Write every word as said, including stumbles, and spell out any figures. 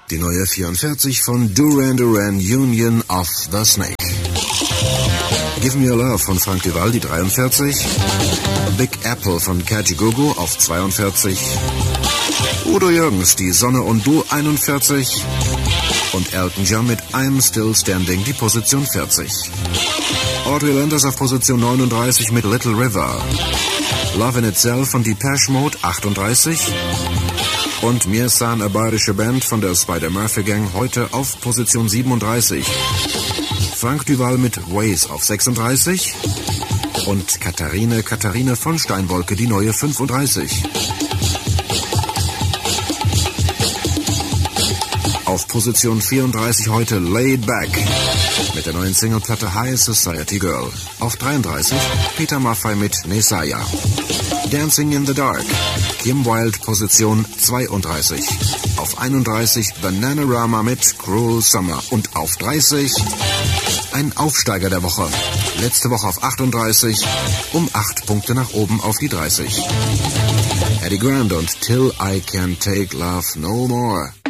Die neue vierundvierzig von Duran Duran, Union of the Snake. Give Me Your Love von Frank Duval, die dreiundvierzig. Big Apple von Kajigogo auf zweiundvierzig. Udo Jürgens, Die Sonne und Du, einundvierzig. Und Elton John mit I'm Still Standing, die Position vierzig. Audrey Landers auf Position neununddreißig mit Little River. Love in Itself von Depeche Mode, achtunddreißig. Und Mir San, eine bayerische Band von der Spider-Murphy Gang, heute auf Position siebenunddreißig. Frank Duval mit Waze auf sechsunddreißig. Und Katharine, Katharine von Steinwolke, die neue fünfunddreißig. Auf Position vierunddreißig heute Laid Back mit der neuen Singleplatte High Society Girl. Auf dreiunddreißig Peter Maffay mit Nesaya. Dancing in the Dark, Kim Wilde, Position zweiunddreißig. Auf einunddreißig Bananarama mit Cruel Summer. Und auf dreißig ein Aufsteiger der Woche. Letzte Woche auf achtunddreißig, um acht Punkte nach oben auf die dreißig. Eddie Grant und Till I Can't Take Love No More.